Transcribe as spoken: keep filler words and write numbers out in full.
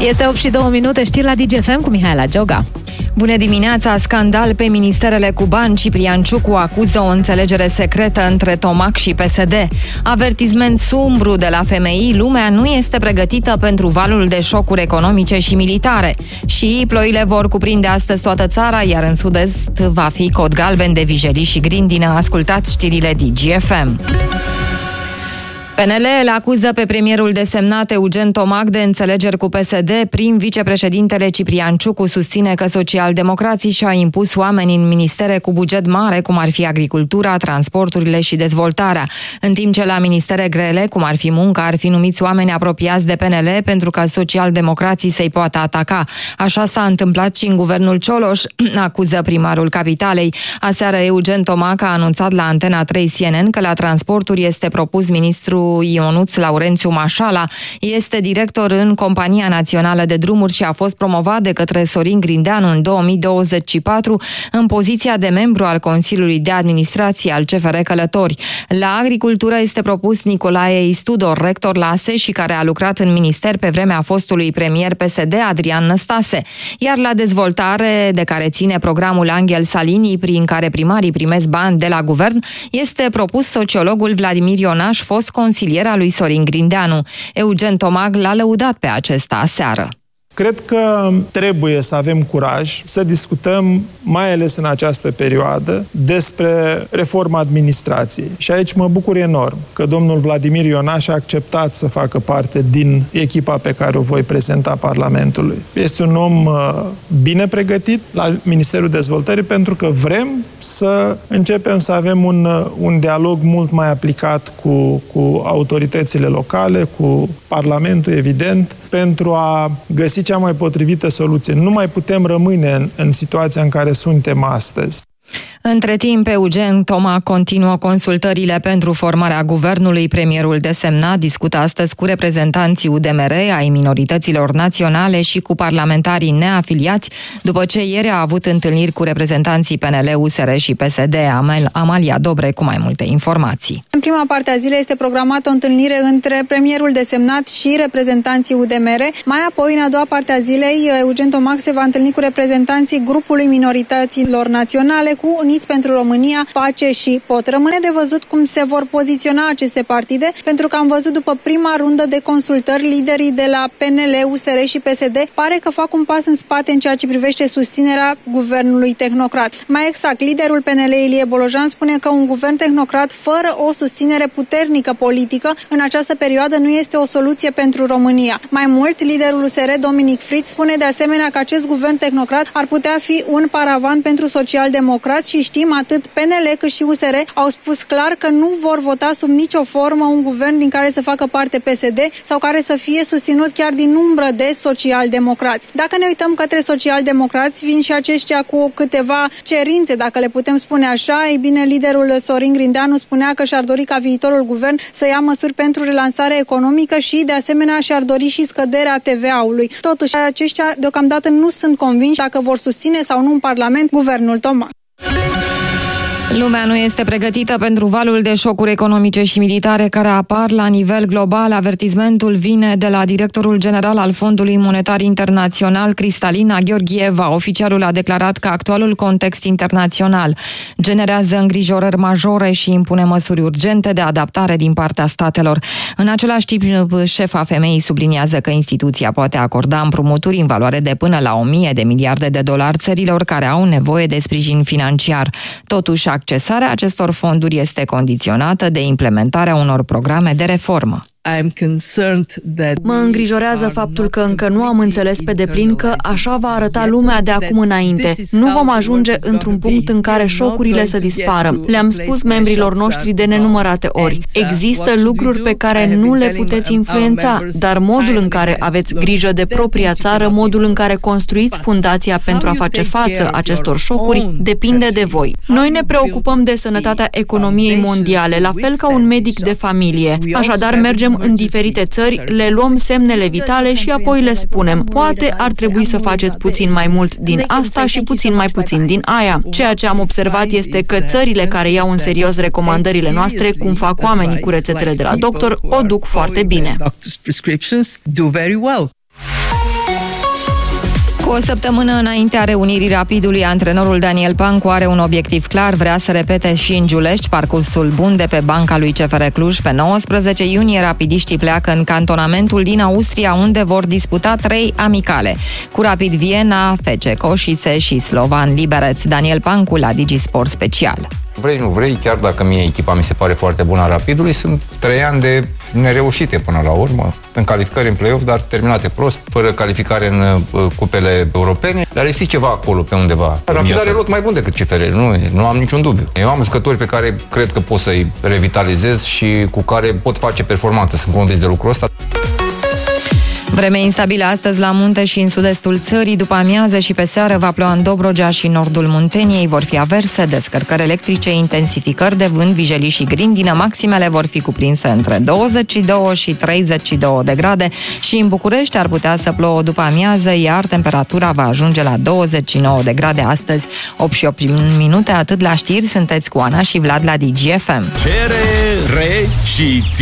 Este opt și două minute, știri la Digi F M cu Mihaela Gioga. Bună dimineața! Scandal pe ministerele cu bani. Ciprian Ciucu acuză o înțelegere secretă între Tomac și P S D. Avertisment sumbru de la F M I. Lumea nu este pregătită pentru valul de șocuri economice și militare. Și ploile vor cuprinde astăzi toată țara, iar în sud-est va fi cod galben de vijelii și grindină. Ascultați știrile Digi F M. P N L îl acuză pe premierul desemnat Eugen Tomac de înțelegeri cu P S D. Prim vicepreședintele Ciprian Ciucu susține că socialdemocrații și-au impus oameni în ministere cu buget mare, cum ar fi agricultura, transporturile și dezvoltarea, în timp ce la ministere grele, cum ar fi munca, ar fi numiți oameni apropiați de P N L pentru ca socialdemocrații să-i poată ataca. Așa s-a întâmplat și în guvernul Cioloș, acuză primarul Capitalei. Aseară Eugen Tomac a anunțat la Antena trei C N N că la transporturi este propus ministrul Ionuț Laurențiu Mașala. Este director în Compania Națională de Drumuri și a fost promovat de către Sorin Grindeanu în două mii douăzeci și patru în poziția de membru al Consiliului de Administrație al C F R Călători. La agricultură este propus Nicolae Istudor, rector la A S E și care a lucrat în minister pe vremea fostului premier P S D Adrian Năstase. Iar la dezvoltare, de care ține programul Angel Salini, prin care primarii primesc bani de la guvern, este propus sociologul Vladimir Ionaș, fost consilier al lui Sorin Grindeanu. Eugen Tomac l-a lăudat pe acesta aseară. Cred că trebuie să avem curaj să discutăm, mai ales în această perioadă, despre reforma administrației. Și aici mă bucur enorm că domnul Vladimir Ionaș a acceptat să facă parte din echipa pe care o voi prezenta Parlamentului. Este un om uh, bine pregătit la Ministerul Dezvoltării pentru că vrem să începem să avem un, uh, un dialog mult mai aplicat cu, cu autoritățile locale, cu Parlamentul, evident, pentru a găsi cea mai potrivită soluție. Nu mai putem rămâne în, în situația în care suntem astăzi. Între timp, Eugen Tomac continuă consultările pentru formarea guvernului. Premierul desemnat discută astăzi cu reprezentanții U D M R, ai minorităților naționale și cu parlamentarii neafiliați, după ce ieri a avut întâlniri cu reprezentanții P N L, U S R și P S D. Amalia Dobre cu mai multe informații. În prima parte a zilei este programată o întâlnire între premierul desemnat și reprezentanții U D M R. Mai apoi, în a doua parte a zilei, Eugen Tomac se va întâlni cu reprezentanții grupului minorităților naționale, cu Uniți pentru România, Pace și Pot. Rămâne de văzut cum se vor poziționa aceste partide, pentru că am văzut după prima rundă de consultări, liderii de la P N L, U S R și P S D pare că fac un pas în spate în ceea ce privește susținerea guvernului tehnocrat. Mai exact, liderul P N L, Ilie Bolojan, spune că un guvern tehnocrat fără o susținere puternică politică în această perioadă nu este o soluție pentru România. Mai mult, liderul U S R, Dominic Fritz, spune de asemenea că acest guvern tehnocrat ar putea fi un paravan pentru socialdemocrați și știm, atât P N L cât și U S R au spus clar că nu vor vota sub nicio formă un guvern din care să facă parte P S D sau care să fie susținut chiar din umbră de socialdemocrați. Dacă ne uităm către socialdemocrați, vin și aceștia cu câteva cerințe, dacă le putem spune așa. Ei bine, liderul Sorin Grindeanu spunea că și-ar dori ca viitorul guvern să ia măsuri pentru relansarea economică și, de asemenea, și-ar dori și scăderea T V A-ului. Totuși, aceștia deocamdată nu sunt convinși dacă vor susține sau nu în Parlament guvernul Tomac. Lumea nu este pregătită pentru valul de șocuri economice și militare care apar la nivel global. Avertismentul vine de la directorul general al Fondului Monetar Internațional, Cristalina Gheorgheva. Oficialul a declarat că actualul context internațional generează îngrijorări majore și impune măsuri urgente de adaptare din partea statelor. În același timp, șefa F M I subliniază că instituția poate acorda împrumuturi în valoare de până la o mie de miliarde de dolari țărilor care au nevoie de sprijin financiar. Totuși, accesarea acestor fonduri este condiționată de implementarea unor programe de reformă. Mă îngrijorează faptul că încă nu am înțeles pe deplin că așa va arăta lumea de acum înainte. Nu vom ajunge într-un punct în care șocurile să dispară. Le-am spus membrilor noștri de nenumărate ori. Există lucruri pe care nu le puteți influența, dar modul în care aveți grijă de propria țară, modul în care construiți fundația pentru a face față acestor șocuri, depinde de voi. Noi ne preocupăm de sănătatea economiei mondiale, la fel ca un medic de familie. Așadar, mergem în diferite țări, le luăm semnele vitale și apoi le spunem, poate ar trebui să faceți puțin mai mult din asta și puțin mai puțin din aia. Ceea ce am observat este că țările care iau în serios recomandările noastre, cum fac oamenii cu rețetele de la doctor, o duc foarte bine. Cu o săptămână înaintea reunirii Rapidului, antrenorul Daniel Pancu are un obiectiv clar, vrea să repete și în Giulești parcursul bun de pe banca lui C F R Cluj. Pe nouăsprezece iunie, rapidiștii pleacă în cantonamentul din Austria, unde vor disputa trei amicale cu Rapid Viena, F C Coșițe și Slovan Liberec. Daniel Pancu la DigiSport Special. Vrei, nu vrei, chiar dacă mie echipa mi se pare foarte bună a Rapidului, sunt trei ani de nereușite până la urmă. În calificări în play-off, dar terminate prost, fără calificare în uh, cupele europene. Dar lipsit ceva acolo, pe undeva. Rapid are lot mai bun decât C F R, nu, nu am niciun dubiu. Eu am jucători pe care cred că pot să-i revitalizez și cu care pot face performanță. Sunt convins de lucrul ăsta. Vreme instabilă astăzi la munte și în sud-estul țării. După amiază și pe seară va ploua în Dobrogea și nordul Munteniei. Vor fi averse, descărcări electrice, intensificări de vânt, vijelii și grindină. Maximele vor fi cuprinse între douăzeci și doi și treizeci și doi de grade și în București ar putea să plouă după amiază, iar temperatura va ajunge la douăzeci și nouă de grade astăzi. opt și opt minute, atât la știri. Sunteți cu Ana și Vlad la Digi F M. Cere, re și ține.